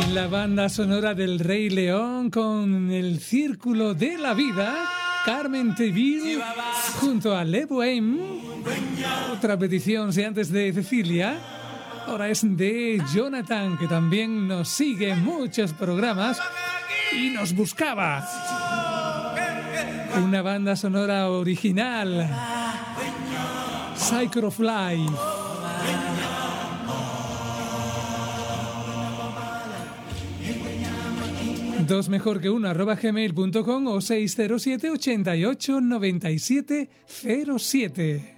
La banda sonora del Rey León con El Círculo de la Vida, Carmen Teville junto a Le Bohème. Otra petición, si antes de Cecilia, ahora es de Jonathan, que también nos sigue en muchos programas y nos buscaba una banda sonora original, Cycle of Life. Dos mejor que uno @gmail.com o 607 88 97 07.